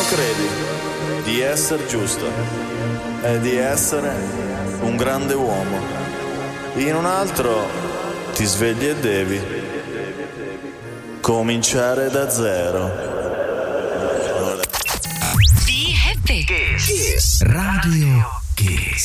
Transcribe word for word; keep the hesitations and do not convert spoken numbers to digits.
credi di essere giusto e di essere un grande uomo. In un altro ti svegli e devi cominciare da zero. Be happy. Kiss. Radio Kiss.